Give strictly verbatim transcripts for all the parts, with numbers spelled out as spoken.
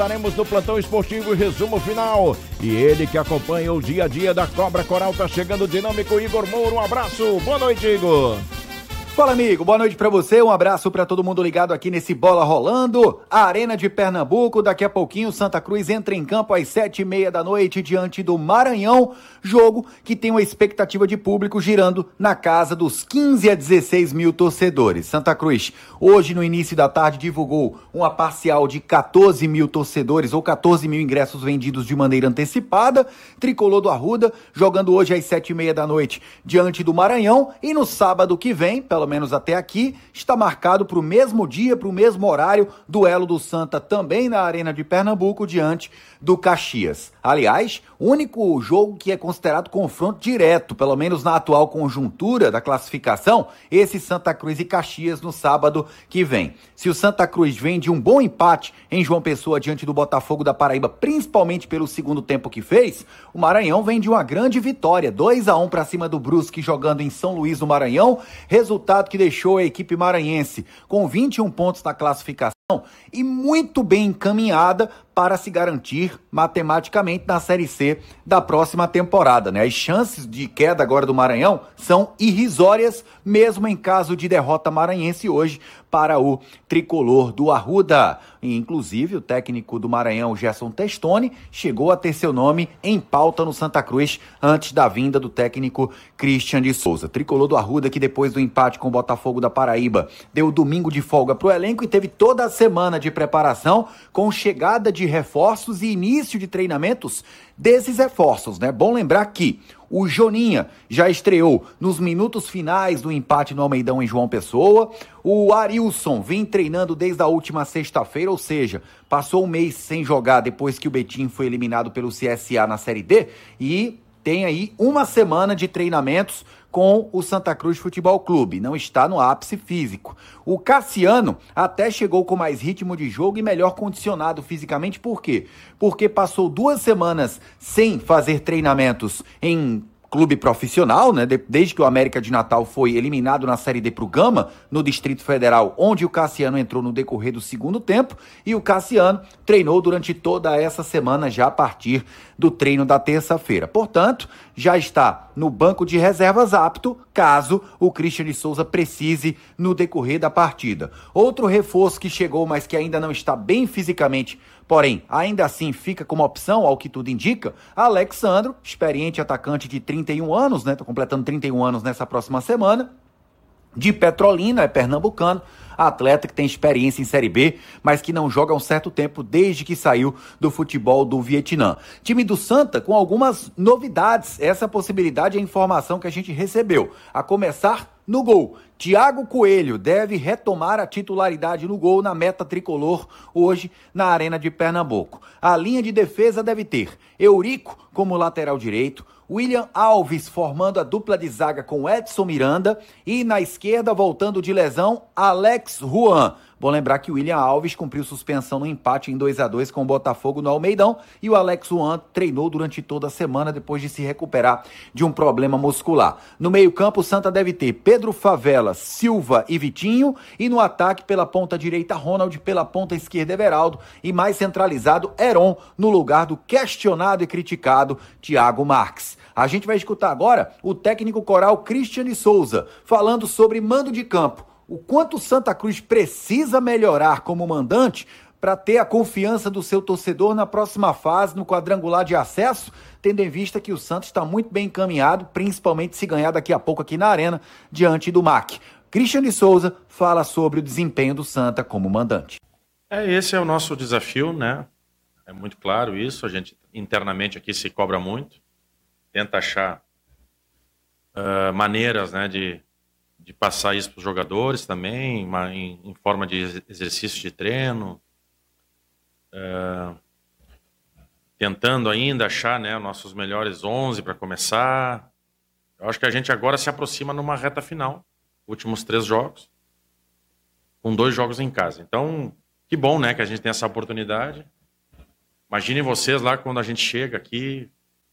Estaremos no plantão esportivo e resumo final. E ele que acompanha o dia a dia da Cobra Coral tá chegando dinâmico, Igor Moura. Um abraço, boa noite, Igor. Fala, amigo, boa noite pra você, um abraço pra todo mundo ligado aqui nesse Bola Rolando, a Arena de Pernambuco. Daqui a pouquinho Santa Cruz entra em campo às sete e meia da noite diante do Maranhão, jogo que tem uma expectativa de público girando na casa dos quinze a dezesseis mil torcedores. Santa Cruz, hoje no início da tarde, divulgou uma parcial de quatorze mil torcedores ou quatorze mil ingressos vendidos de maneira antecipada. Tricolor do Arruda jogando hoje às sete e meia da noite diante do Maranhão, e no sábado que vem, pelo menos até aqui, está marcado para o mesmo dia, para o mesmo horário, duelo do Santa também na Arena de Pernambuco diante do Caxias. Aliás, único jogo que é considerado confronto direto, pelo menos na atual conjuntura da classificação, esse Santa Cruz e Caxias no sábado que vem. Se o Santa Cruz vem de um bom empate em João Pessoa diante do Botafogo da Paraíba, principalmente pelo segundo tempo que fez, o Maranhão vem de uma grande vitória, dois a um para cima do Brusque jogando em São Luís no Maranhão, resultado que deixou a equipe maranhense com vinte e um pontos na classificação e muito bem encaminhada para se garantir matematicamente na Série C da próxima temporada, né? As chances de queda agora do Maranhão são irrisórias, mesmo em caso de derrota maranhense hoje para o tricolor do Arruda. E, inclusive, o técnico do Maranhão, Gerson Testoni, chegou a ter seu nome em pauta no Santa Cruz antes da vinda do técnico Christian de Souza. Tricolor do Arruda que depois do empate com o Botafogo da Paraíba deu domingo de folga para o elenco e teve toda a semana de preparação com chegada de reforços e início de treinamentos desses reforços, né? Bom lembrar que o Joninha já estreou nos minutos finais do empate no Almeidão em João Pessoa. O Arilson vem treinando desde a última sexta-feira, ou seja, passou um mês sem jogar depois que o Betim foi eliminado pelo C S A na Série D e tem aí uma semana de treinamentos com o Santa Cruz Futebol Clube, não está no ápice físico. O Cassiano até chegou com mais ritmo de jogo e melhor condicionado fisicamente, por quê? Porque passou duas semanas sem fazer treinamentos em clube profissional, né? Desde que o América de Natal foi eliminado na Série D pro Gama, no Distrito Federal, onde o Cassiano entrou no decorrer do segundo tempo, e o Cassiano treinou durante toda essa semana já a partir do treino da terça-feira. Portanto, já está no banco de reservas apto, caso o Christian de Souza precise no decorrer da partida. Outro reforço que chegou, mas que ainda não está bem fisicamente, porém, ainda assim fica como opção, ao que tudo indica, Alexandro, experiente atacante de trinta e um anos, né? Tô completando trinta e um anos nessa próxima semana, de Petrolina, é pernambucano, atleta que tem experiência em Série B, mas que não joga há um certo tempo desde que saiu do futebol do Vietnã. Time do Santa com algumas novidades, essa possibilidade é a informação que a gente recebeu. A começar no gol, Thiago Coelho deve retomar a titularidade no gol na meta tricolor hoje na Arena de Pernambuco. A linha de defesa deve ter Eurico como lateral direito, William Alves formando a dupla de zaga com Edson Miranda e na esquerda, voltando de lesão, Alex Juan. Bom lembrar que o William Alves cumpriu suspensão no empate em dois a dois com o Botafogo no Almeidão e o Alex Juan treinou durante toda a semana depois de se recuperar de um problema muscular. No meio-campo, o Santa deve ter Pedro Favela, Silva e Vitinho, e no ataque pela ponta direita, Ronald, pela ponta esquerda, Everaldo, e mais centralizado, Heron, no lugar do questionado e criticado Thiago Marques. A gente vai escutar agora o técnico coral Christian de Souza falando sobre mando de campo. O quanto o Santa Cruz precisa melhorar como mandante para ter a confiança do seu torcedor na próxima fase, no quadrangular de acesso, tendo em vista que o Santos está muito bem encaminhado, principalmente se ganhar daqui a pouco aqui na Arena, diante do M A C. Christian de Souza fala sobre o desempenho do Santa como mandante. É, esse é o nosso desafio, né? É muito claro isso, a gente internamente aqui se cobra muito, tenta achar uh, maneiras, né, de de passar isso para os jogadores também, em, em forma de exercício de treino, é, tentando ainda achar, né, nossos melhores onze para começar. Eu acho que a gente agora se aproxima numa reta final, últimos três jogos, com dois jogos em casa. Então, que bom, né, que a gente tem essa oportunidade. Imaginem vocês lá quando a gente chega aqui,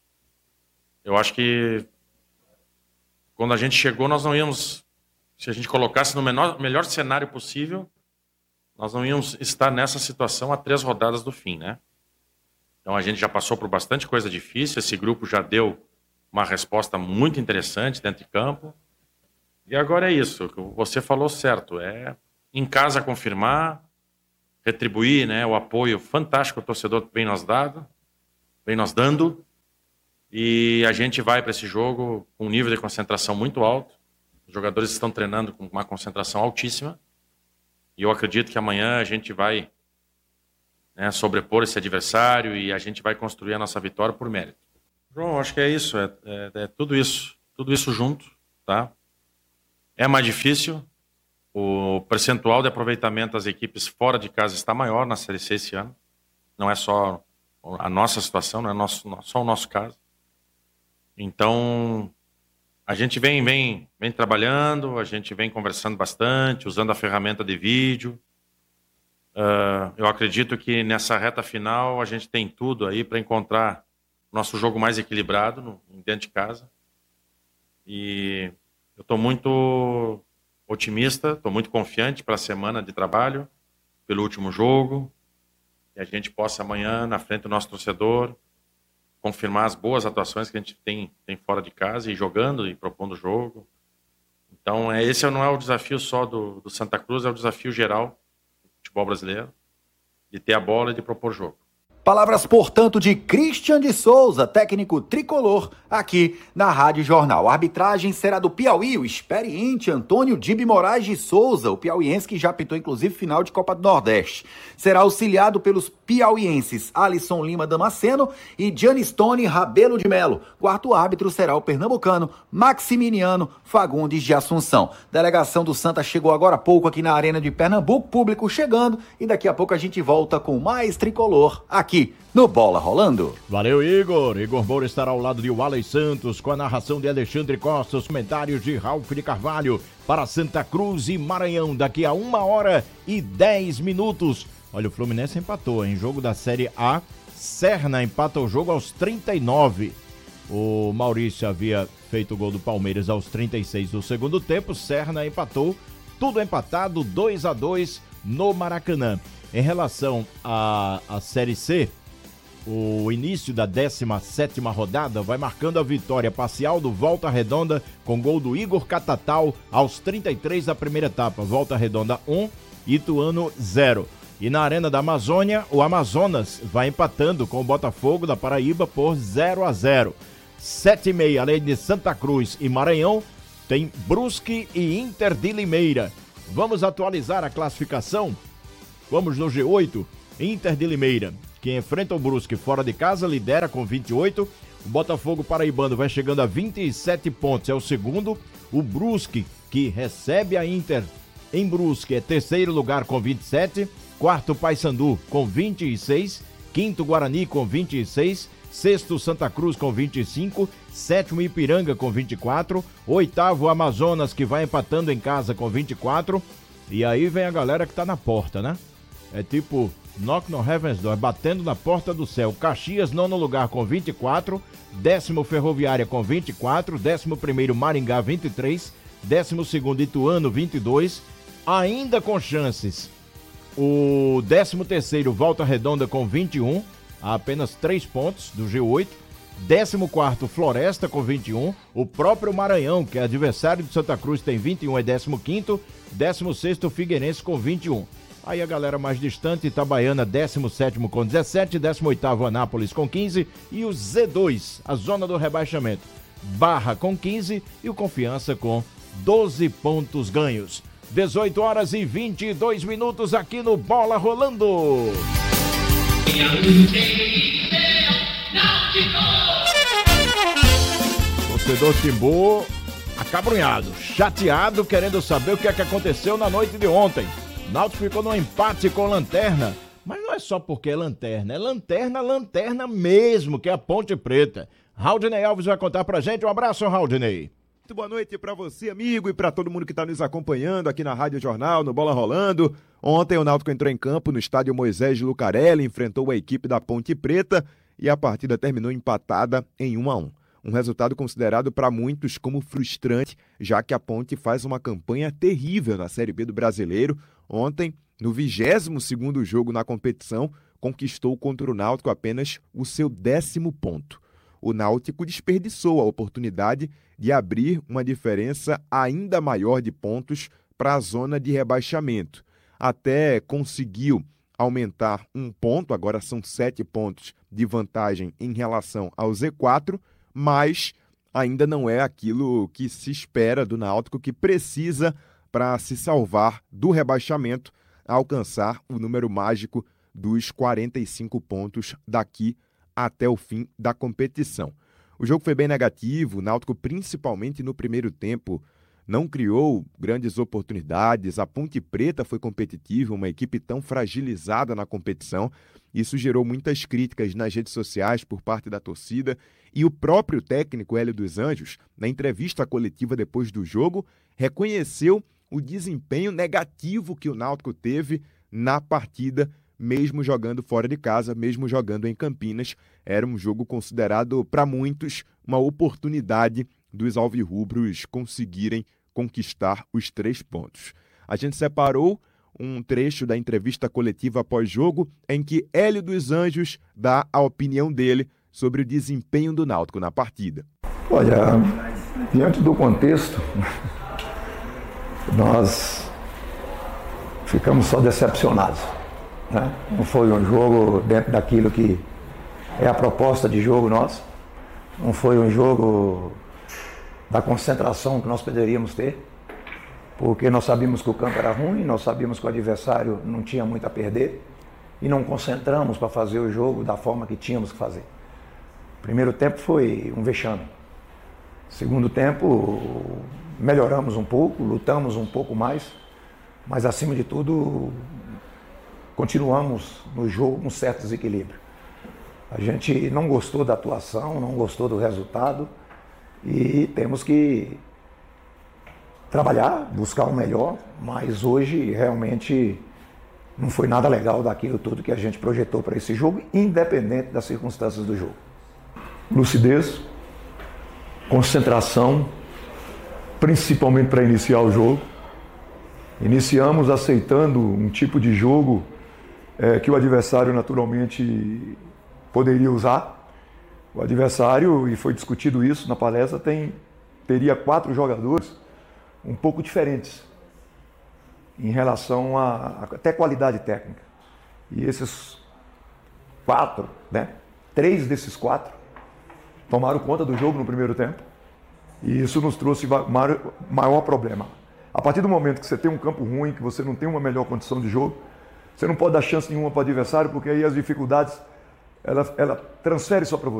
eu acho que quando a gente chegou nós não íamos... Se a gente colocasse no menor, melhor cenário possível, nós não íamos estar nessa situação a três rodadas do fim, né? Então a gente já passou por bastante coisa difícil, esse grupo já deu uma resposta muito interessante dentro de campo. E agora é isso, você falou certo, é em casa confirmar, retribuir, né, o apoio fantástico que o torcedor vem nos dado, vem nos dando, e a gente vai para esse jogo com um nível de concentração muito alto. Os jogadores estão treinando com uma concentração altíssima, e eu acredito que amanhã a gente vai, né, sobrepor esse adversário e a gente vai construir a nossa vitória por mérito. João, acho que é isso, é, é, é tudo isso, tudo isso junto, tá? É mais difícil, o percentual de aproveitamento das equipes fora de casa está maior na Série C esse ano. Não é só a nossa situação, não é nosso, só o nosso caso. Então, a gente vem, vem, vem trabalhando, a gente vem conversando bastante, usando a ferramenta de vídeo. Uh, eu acredito que nessa reta final a gente tem tudo aí para encontrar nosso jogo mais equilibrado no, dentro de casa. E eu estou muito otimista, estou muito confiante para a semana de trabalho, pelo último jogo, que a gente possa amanhã, na frente do nosso torcedor, confirmar as boas atuações que a gente tem, tem fora de casa, e jogando e propondo o jogo. Então, é, esse não é o desafio só do, do Santa Cruz, é o desafio geral do futebol brasileiro, de ter a bola e de propor jogo. Palavras, portanto, de Christian de Souza, técnico tricolor, aqui na Rádio Jornal. A arbitragem será do Piauí, o experiente Antônio Dibi Moraes de Souza, o piauiense que já apitou, inclusive, final de Copa do Nordeste. Será auxiliado pelos piauienses Alisson Lima Damasceno e Gianistone Rabelo de Melo. Quarto árbitro será o pernambucano Maximiliano Fagundes de Assunção. Delegação do Santa chegou agora há pouco aqui na Arena de Pernambuco, público chegando, e daqui a pouco a gente volta com mais tricolor aqui no Bola Rolando. Valeu, Igor. Igor Moura estará ao lado de Walley Santos, com a narração de Alexandre Costa, os comentários de Ralf de Carvalho, para Santa Cruz e Maranhão, daqui a uma hora e dez minutos. Olha, o Fluminense empatou em jogo da Série A. Serna empata o jogo aos trinta e nove. O Maurício havia feito o gol do Palmeiras aos trinta e seis do segundo tempo. Serna empatou, tudo empatado, dois a dois no Maracanã. Em relação à, à Série C, o início da décima sétima rodada vai marcando a vitória parcial do Volta Redonda com gol do Igor Catatal aos trinta e três da primeira etapa. Volta Redonda um, Ituano zero. E na Arena da Amazônia, o Amazonas vai empatando com o Botafogo da Paraíba por zero a zero. sete e meia, além de Santa Cruz e Maranhão, tem Brusque e Inter de Limeira. Vamos atualizar a classificação? Vamos no G oito, Inter de Limeira, que enfrenta o Brusque fora de casa, lidera com vinte e oito. O Botafogo paraibano vai chegando a vinte e sete pontos, é o segundo. O Brusque, que recebe a Inter em Brusque, é terceiro lugar com vinte e sete. Quarto, Paysandu com vinte e seis. Quinto, Guarani com vinte e seis. Sexto, Santa Cruz com vinte e cinco. Sétimo, Ipiranga com vinte e quatro. Oitavo, Amazonas, que vai empatando em casa com vinte e quatro. E aí vem a galera que tá na porta, né? É tipo knock no heaven's door, batendo na porta do céu. Caxias, nono lugar com vinte e quatro. Décimo, Ferroviária com vinte e quatro. Décimo primeiro, Maringá, vinte e três. Décimo segundo, Ituano, vinte e dois. Ainda com chances, o décimo terceiro, Volta Redonda com vinte e um. A apenas três pontos do G oito. Décimo quarto, Floresta com vinte e um. O próprio Maranhão, que é adversário de Santa Cruz, tem vinte e um, é décimo quinto. Décimo sexto, Figueirense com vinte e um. Aí a galera mais distante, Itabaiana, décimo sétimo com dezessete, décimo oitavo Anápolis com quinze e o Z dois, a zona do rebaixamento, Barra com quinze e o Confiança com doze pontos ganhos. dezoito horas e vinte e dois minutos aqui no Bola Rolando. Torcedor Timbu acabrunhado, chateado, querendo saber o que é que aconteceu na noite de ontem. Náutico ficou num empate com Lanterna, mas não é só porque é Lanterna, é Lanterna, Lanterna mesmo, que é a Ponte Preta. Raudinei Alves vai contar pra gente. Um abraço, Raudinei. Muito boa noite pra você, amigo, e pra todo mundo que tá nos acompanhando aqui na Rádio Jornal, no Bola Rolando. Ontem o Náutico entrou em campo no estádio Moisés Lucarelli, enfrentou a equipe da Ponte Preta e a partida terminou empatada em um a um. Um resultado considerado para muitos como frustrante, já que a Ponte faz uma campanha terrível na Série B do Brasileiro. Ontem no vigésimo segundo jogo na competição, conquistou contra o Náutico apenas o seu décimo ponto. O Náutico desperdiçou a oportunidade de abrir uma diferença ainda maior de pontos para a zona de rebaixamento. Até conseguiu aumentar um ponto, agora são sete pontos de vantagem em relação ao Z quatro, mas ainda não é aquilo que se espera do Náutico, que precisa para se salvar do rebaixamento, alcançar o número mágico dos quarenta e cinco pontos daqui até o fim da competição. O jogo foi bem negativo, o Náutico, principalmente no primeiro tempo, não criou grandes oportunidades. A Ponte Preta foi competitiva, uma equipe tão fragilizada na competição. Isso gerou muitas críticas nas redes sociais por parte da torcida, e o próprio técnico Hélio dos Anjos, na entrevista coletiva depois do jogo, reconheceu o desempenho negativo que o Náutico teve na partida, mesmo jogando fora de casa, mesmo jogando em Campinas. Era um jogo considerado, para muitos, uma oportunidade dos alvirrubros conseguirem conquistar os três pontos. A gente separou um trecho da entrevista coletiva pós-jogo em que Hélio dos Anjos dá a opinião dele sobre o desempenho do Náutico na partida. Olha, diante do contexto, nós ficamos só decepcionados, né? Não foi um jogo dentro daquilo que é a proposta de jogo nosso, não foi um jogo da concentração que nós poderíamos ter, porque nós sabíamos que o campo era ruim, nós sabíamos que o adversário não tinha muito a perder e não concentramos para fazer o jogo da forma que tínhamos que fazer. O primeiro tempo foi um vexame. Segundo tempo, melhoramos um pouco, lutamos um pouco mais, mas acima de tudo, continuamos no jogo com certo desequilíbrio. A gente não gostou da atuação, não gostou do resultado, e temos que trabalhar, buscar o melhor, mas hoje realmente não foi nada legal daquilo tudo que a gente projetou para esse jogo, independente das circunstâncias do jogo. Lucidez, concentração, principalmente para iniciar o jogo. Iniciamos aceitando um tipo de jogo é, que o adversário naturalmente poderia usar. O adversário, e foi discutido isso na palestra, tem, teria quatro jogadores um pouco diferentes em relação a, a até qualidade técnica. E esses quatro, né, três desses quatro, tomaram conta do jogo no primeiro tempo, e isso nos trouxe maior, maior problema. A partir do momento que você tem um campo ruim, que você não tem uma melhor condição de jogo, você não pode dar chance nenhuma para o adversário, porque aí as dificuldades ela, ela transfere só para você.